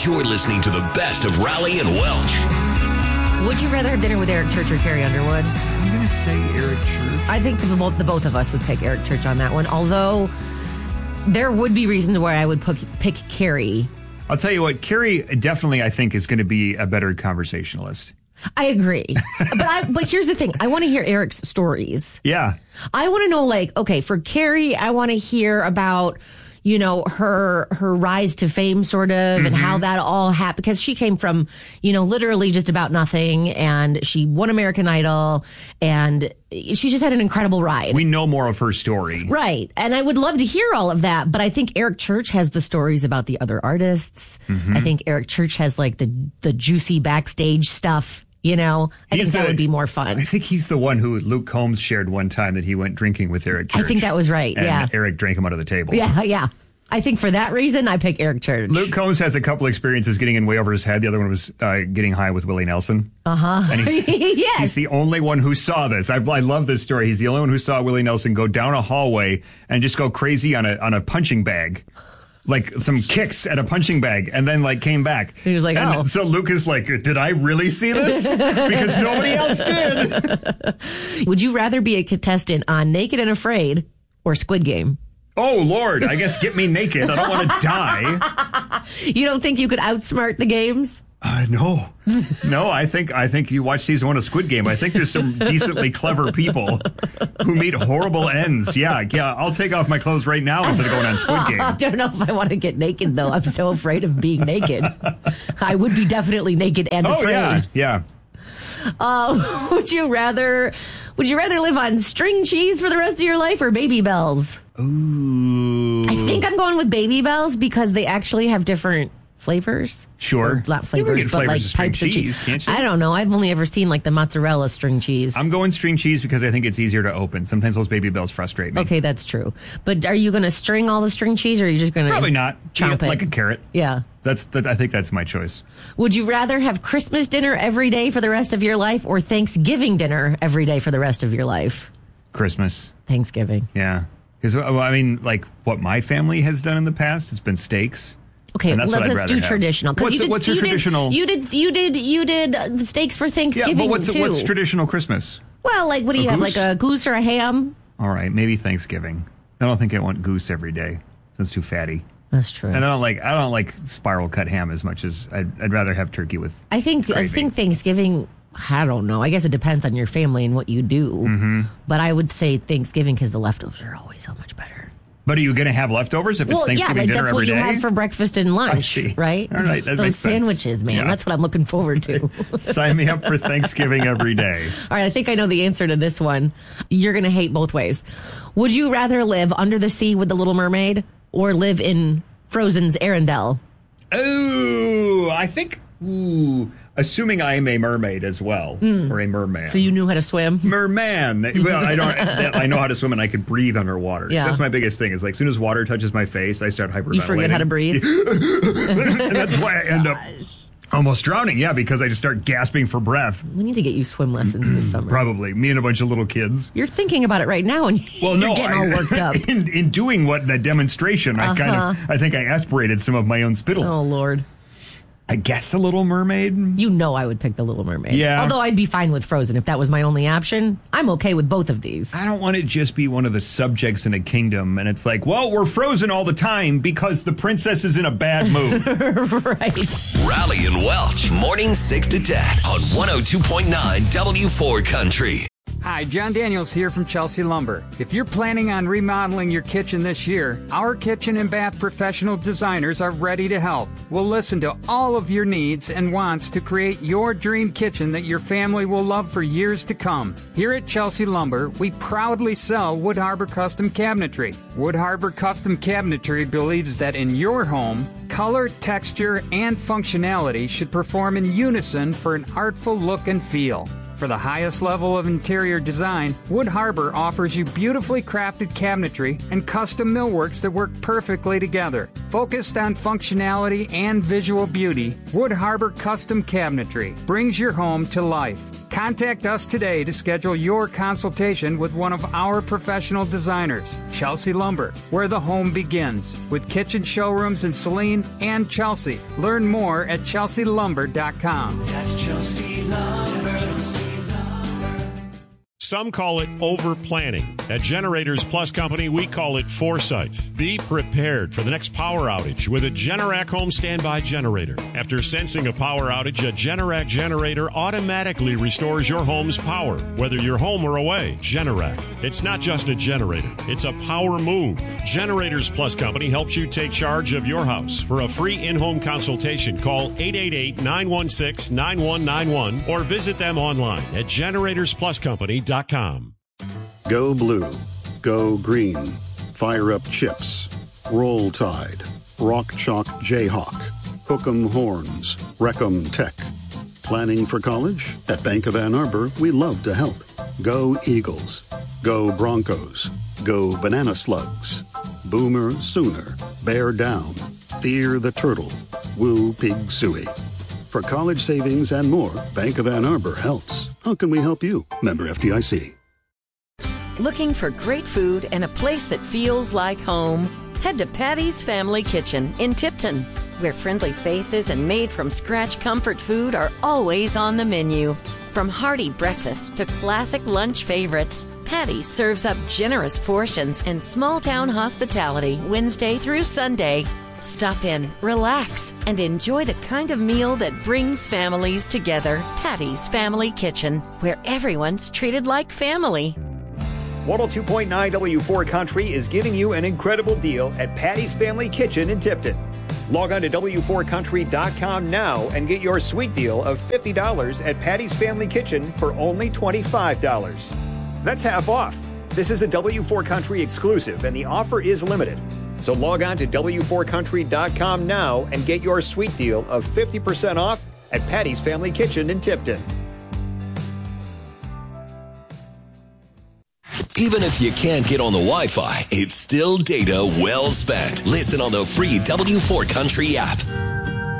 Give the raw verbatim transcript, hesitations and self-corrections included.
You're listening to the best of Raleigh and Welch. Would you rather have dinner with Eric Church or Carrie Underwood? I'm going to say Eric Church. I think the, the both of us would pick Eric Church on that one, although there would be reasons why I would pick, pick Carrie. I'll tell you what, Carrie definitely, I think, is going to be a better conversationalist. I agree. but I, but here's the thing. I want to hear Eric's stories. Yeah. I want to know, like, okay, for Carrie, I want to hear about, you know, her her rise to fame, sort of, mm-hmm. and how that all happened. Because she came from, you know, literally just about nothing, and she won American Idol, and she just had an incredible ride. We know more of her story. Right. And I would love to hear all of that, but I think Eric Church has the stories about the other artists. Mm-hmm. I think Eric Church has, like, the, the juicy backstage stuff. You know, I he's think that the, would be more fun. I think he's the one who Luke Combs shared one time that he went drinking with Eric Church. I think that was right, and yeah. Eric drank him out of the table. Yeah, yeah. I think for that reason, I pick Eric Church. Luke Combs has a couple experiences getting in way over his head. The other one was uh, getting high with Willie Nelson. Uh-huh. And he's, yes. he's the only one who saw this. I, I love this story. He's the only one who saw Willie Nelson go down a hallway and just go crazy on a on a punching bag. Like some kicks at a punching bag, and then like came back. He was like, and oh. So Luke is like, did I really see this? Because nobody else did. Would you rather be a contestant on Naked and Afraid or Squid Game? Oh, Lord, I guess get me naked. I don't want to die. You don't think you could outsmart the games? Uh, no. No, I think I think you watch season one of Squid Game. I think there's some decently clever people who meet horrible ends. Yeah, yeah, I'll take off my clothes right now instead of going on Squid Game. I don't know if I want to get naked, though. I'm so afraid of being naked. I would be definitely naked and oh, afraid. yeah, yeah. Uh, would you rather would you rather live on string cheese for the rest of your life or Baby Bells? Ooh. I think I'm going with Baby Bells because they actually have different flavors. Sure. Or not flavors, you can get but flavors like of string types cheese, of cheese. Can't you? I don't know. I've only ever seen like the mozzarella string cheese. I'm going string cheese because I think it's easier to open. Sometimes those Baby Bells frustrate me. Okay, that's true. But are you going to string all the string cheese, or are you just going to Probably not. chomp it Like a carrot. Yeah. That's. That, I think that's my choice. Would you rather have Christmas dinner every day for the rest of your life, or Thanksgiving dinner every day for the rest of your life? Christmas. Thanksgiving. Yeah. Because well, I mean, like what my family has done in the past, it's been steaks. Okay, and that's let, what I'd let's rather do have. traditional. What's, you did, what's your you traditional? Did, you did. You did. You did uh, the steaks for Thanksgiving Yeah, but what's too. what's traditional Christmas? Well, like what do A you have? goose? Like a goose or a ham? All right, maybe Thanksgiving. I don't think I want goose every day. That's too fatty. That's true. And I don't like I don't like spiral cut ham as much as I'd, I'd rather have turkey with. I think gravy. I think Thanksgiving. I don't know. I guess it depends on your family and what you do. Mm-hmm. But I would say Thanksgiving because the leftovers are always so much better. But are you going to have leftovers if it's Well, yeah, Thanksgiving like dinner that's every what you day? have for breakfast and lunch, I see. right? All right, that Those makes sense. sandwiches, man. Yeah. That's what I'm looking forward to. Sign me up for Thanksgiving every day. All right, I think I know the answer to this one. You're going to hate both ways. Would you rather live under the sea with the Little Mermaid or live in Frozen's Arendelle? Oh, I think. Ooh, assuming I am a mermaid as well, mm. or a merman. So you knew how to swim? Merman. Well, I don't. I know how to swim and I can breathe underwater. Yeah. That's my biggest thing. Is like as soon as water touches my face, I start hyperventilating. You forget how to breathe. And that's why I end up almost drowning. Yeah, because I just start gasping for breath. We need to get you swim lessons this summer. Probably me and a bunch of little kids. You're thinking about it right now, and well, you're no, getting all I, worked up. In, in doing what that demonstration, uh-huh. I kind of, I think I aspirated some of my own spittle. Oh Lord. I guess the Little Mermaid. You know I would pick the Little Mermaid. Yeah. Although I'd be fine with Frozen if that was my only option. I'm okay with both of these. I don't want to just be one of the subjects in a kingdom, and it's like, well, we're frozen all the time because the princess is in a bad mood. Right. Raleigh and Welch, morning six to ten on one oh two point nine W four Country. Hi, John Daniels here from Chelsea Lumber. If you're planning on remodeling your kitchen this year, our kitchen and bath professional designers are ready to help. We'll listen to all of your needs and wants to create your dream kitchen that your family will love for years to come. Here at Chelsea Lumber, we proudly sell Wood Harbor Custom Cabinetry. Wood Harbor Custom Cabinetry believes that in your home, color, texture, and functionality should perform in unison for an artful look and feel. For the highest level of interior design, Wood Harbor offers you beautifully crafted cabinetry and custom millworks that work perfectly together. Focused on functionality and visual beauty, Wood Harbor Custom Cabinetry brings your home to life. Contact us today to schedule your consultation with one of our professional designers, Chelsea Lumber, where the home begins, with kitchen showrooms in Saline and Chelsea. Learn more at chelsea lumber dot com. That's Chelsea Lumber. Some call it over-planning. At Generators Plus Company, we call it foresight. Be prepared for the next power outage with a Generac home standby generator. After sensing a power outage, a Generac generator automatically restores your home's power, whether you're home or away. Generac. It's not just a generator. It's a power move. Generators Plus Company helps you take charge of your house. For a free in-home consultation, call eight eight eight, nine one six, nine one nine one or visit them online at generators plus company dot com. Go Blue, Go Green, Fire Up Chips, Roll Tide, Rock Chalk Jayhawk, Hook'em Horns, Wreck'em Tech. Planning for college? At Bank of Ann Arbor, we love to help. Go Eagles, Go Broncos, Go Banana Slugs, Boomer Sooner, Bear Down, Fear the Turtle, Woo Pig Suey. For college savings and more, Bank of Ann Arbor helps. How can we help you? Member F D I C. Looking for great food and a place that feels like home? Head to Patty's Family Kitchen in Tipton, where friendly faces and made-from-scratch comfort food are always on the menu. From hearty breakfast to classic lunch favorites, Patty's serves up generous portions and small-town hospitality Wednesday through Sunday. Stop in, relax, and enjoy the kind of meal that brings families together. Patty's Family Kitchen, where everyone's treated like family. one oh two point nine W four Country is giving you an incredible deal at Patty's Family Kitchen in Tipton. Log on to W four country dot com now and get your sweet deal of fifty dollars at Patty's Family Kitchen for only twenty-five dollars. That's half off. This is a W four Country exclusive, and the offer is limited. So log on to W four country dot com now and get your sweet deal of fifty percent off at Patty's Family Kitchen in Tipton. Even if you can't get on the Wi-Fi, it's still data well spent. Listen on the free W four Country app.